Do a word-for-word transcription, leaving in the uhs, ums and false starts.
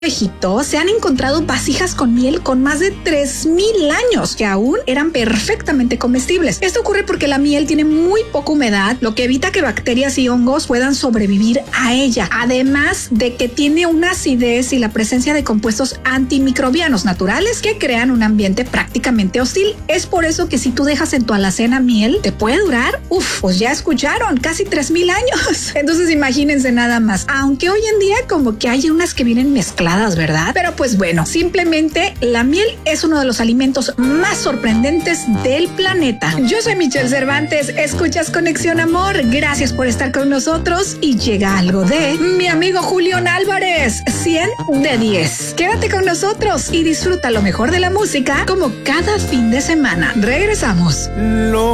Egipto se han encontrado vasijas con miel con más de tres mil años que aún eran perfectamente comestibles. Esto ocurre porque la miel tiene muy poca humedad, lo que evita que bacterias y hongos puedan sobrevivir a ella. Además de que tiene una acidez y la presencia de compuestos antimicrobianos naturales que crean un ambiente prácticamente hostil. Es por eso que si tú dejas en tu alacena miel, te puede durar, uff, pues ya escucharon, casi tres mil años. Entonces imagínense nada más. Aunque hoy en día como que hay unas que vienen mezcladas, ¿verdad? Pero pues bueno, simplemente la miel es uno de los alimentos más sorprendentes del planeta. Yo soy Michelle Cervantes, escuchas Conexión Amor, gracias por estar con nosotros y llega algo de mi amigo Julián Álvarez, cien de diez. Quédate con nosotros y disfruta lo mejor de la música como cada fin de semana. Regresamos. Lo